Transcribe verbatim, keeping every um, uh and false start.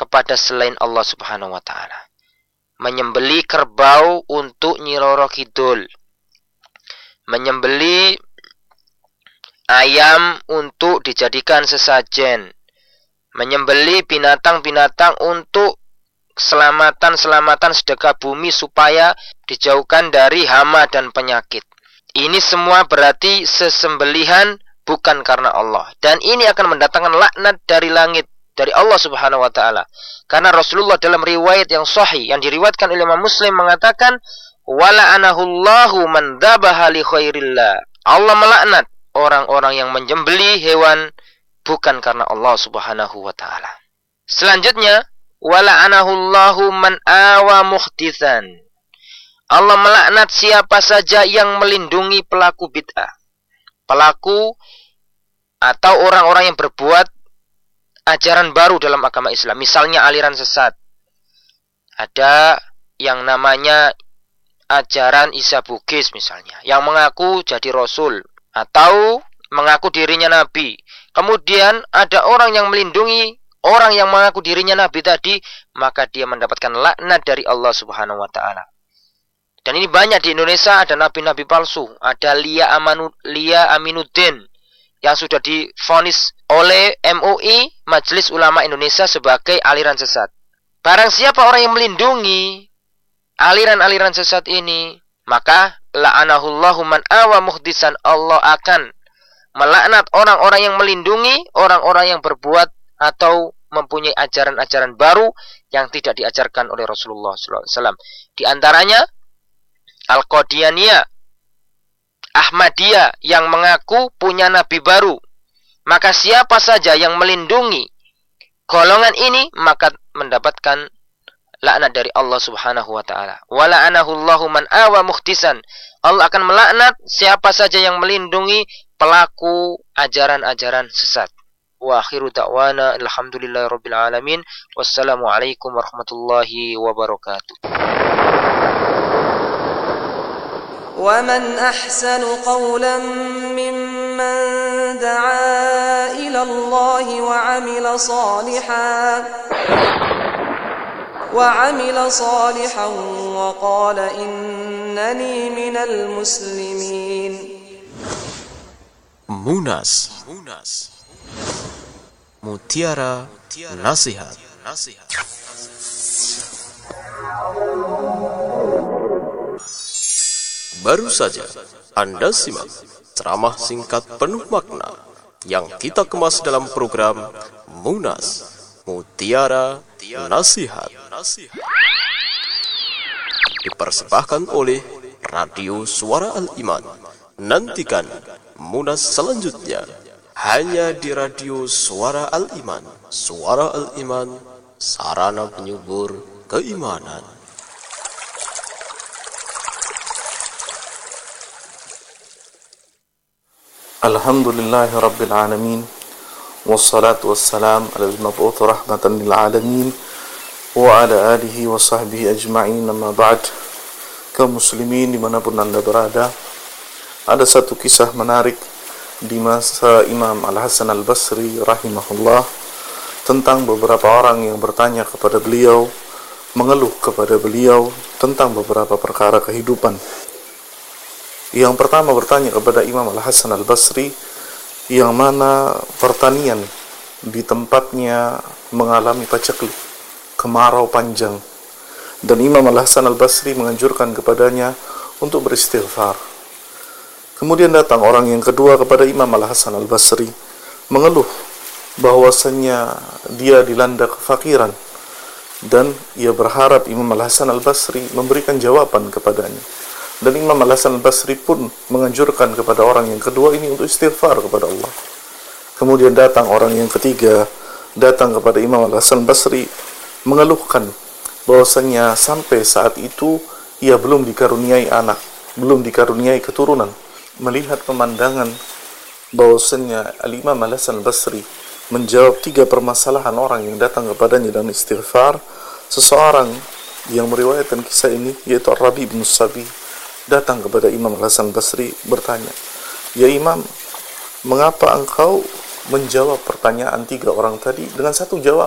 kepada selain Allah Subhanahu wa taala. Menyembeli kerbau untuk Nyi Roro Kidul. Menyembeli ayam untuk dijadikan sesajen. Menyembeli binatang-binatang untuk keselamatan-selamatan sedekah bumi supaya dijauhkan dari hama dan penyakit. Ini semua berarti sesembelihan bukan karena Allah. Dan ini akan mendatangkan laknat dari langit, dari Allah Subhanahu wa taala. Karena Rasulullah dalam riwayat yang sahih yang diriwayatkan oleh Imam Muslim mengatakan, "Wala anahullahu man dzabaha li khairillah." Allah melaknat orang-orang yang menyembelih hewan bukan karena Allah Subhanahu wa taala. Selanjutnya, wala anahullahu man awa muhditsan. Allah melaknat siapa saja yang melindungi pelaku bid'ah. Pelaku atau orang-orang yang berbuat ajaran baru dalam agama Islam. Misalnya aliran sesat. Ada yang namanya ajaran Isa Bugis misalnya. Yang mengaku jadi Rasul. Atau mengaku dirinya Nabi. Kemudian ada orang yang melindungi orang yang mengaku dirinya Nabi tadi. Maka dia mendapatkan laknat dari Allah Subhanahu wa ta'ala. Dan ini banyak di Indonesia, ada nabi-nabi palsu. Ada Lia, Amanu, Lia Aminuddin yang sudah divonis oleh M U I, Majelis Ulama Indonesia, sebagai aliran sesat. Barang siapa orang yang melindungi aliran-aliran sesat ini, maka la'anahullahu man awa muhdisan. Allah akan melaknat orang-orang yang melindungi orang-orang yang berbuat atau mempunyai ajaran-ajaran baru yang tidak diajarkan oleh Rasulullah shallallahu alaihi wasallam. Di antaranya Al-Qadianiyah, Ahmadiyah yang mengaku punya nabi baru. Maka siapa saja yang melindungi golongan ini maka mendapatkan laknat dari Allah Subhanahu wa taala. Wa la'anahullahu man awa muhdisan. Allah akan melaknat siapa saja yang melindungi pelaku ajaran-ajaran sesat. Wa akhiru da'wana alhamdulillahirabbil alamin. Wassalamualaikum warahmatullahi wabarakatuh. وَمَنْ أَحْسَنُ قَوْلًا مِّمَّنْ دَعَا إِلَى اللَّهِ وَعَمِلَ صَالِحًا وَعَمِلَ صَالِحًا وَقَالَ إِنَّنِي مِنَ الْمُسْلِمِينَ. Munas, Mutiara Nasihat. Baru saja Anda simak ceramah singkat penuh makna yang kita kemas dalam program Munas, Mutiara Nasihat. Dipersembahkan oleh Radio Suara Al-Iman. Nantikan Munas selanjutnya hanya di Radio Suara Al-Iman. Suara Al-Iman, sarana penyubur keimanan. Alhamdulillahi Rabbil Alamin. Wassalatu wassalam ala al-mab'uth rahmatan lil alamin wa ala alihi wa sahbihi ajma'in. Amma ba'd. Kaum muslimin dimanapun anda berada, ada satu kisah menarik di masa Imam Al-Hasan Al-Basri rahimahullah tentang beberapa orang yang bertanya kepada beliau, mengeluh kepada beliau tentang beberapa perkara kehidupan. Yang pertama bertanya kepada Imam Al-Hasan Al-Basri yang mana pertanian di tempatnya mengalami paceklik, kemarau panjang, dan Imam Al-Hasan Al-Basri menganjurkan kepadanya untuk beristighfar. Kemudian datang orang yang kedua kepada Imam Al-Hasan Al-Basri mengeluh bahwasannya dia dilanda kefakiran dan ia berharap Imam Al-Hasan Al-Basri memberikan jawaban kepadanya. Dan Imam Al-Hasan Al-Basri pun menganjurkan kepada orang yang kedua ini untuk istighfar kepada Allah. Kemudian datang orang yang ketiga, datang kepada Imam Al-Hasan Al-Basri mengeluhkan bahwasanya sampai saat itu ia belum dikaruniai anak, belum dikaruniai keturunan. Melihat pemandangan bahwasanya Al-Imam Al-Hasan Al-Basri menjawab tiga permasalahan orang yang datang kepadanya dan istighfar, seseorang yang meriwayatkan kisah ini yaitu Ar-Rabi bin Sabi datang kepada Imam Al-Hasan Basri bertanya, "Ya Imam, mengapa engkau menjawab pertanyaan tiga orang tadi dengan satu jawaban?"